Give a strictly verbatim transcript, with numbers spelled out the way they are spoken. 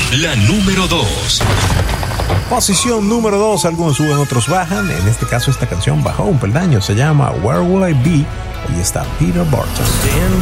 La número dos. Posición número dos, algunos suben, otros bajan. En este caso esta canción bajó un peldaño, se llama Where Will I Be y está Peter Barton.